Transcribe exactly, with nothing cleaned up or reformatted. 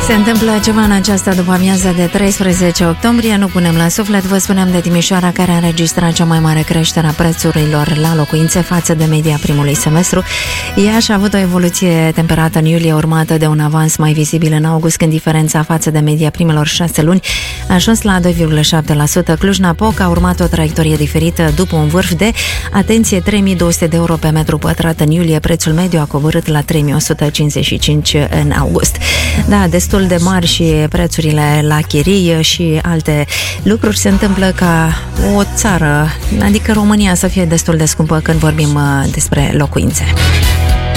Se întâmplă ceva în această după-amiază de treisprezece octombrie, nu punem la suflet, vă spunem de Timișoara, care a înregistrat cea mai mare creștere a prețurilor la locuințe față de media primului semestru. Iași a avut o evoluție temperată în iulie, urmată de un avans mai vizibil în august, când diferența față de media primelor șase luni a ajuns la doi virgulă șapte la sută. Cluj-Napoca a urmat o traiectorie diferită după un vârf de, atenție, trei mii două sute de euro pe metru pătrat în iulie. Prețul mediu a coborât la trei mii o sută cincizeci și cinci în august. Da, destul de mari și prețurile la chirii și alte lucruri. Se întâmplă ca o țară, adică România, să fie destul de scumpă când vorbim despre locuințe.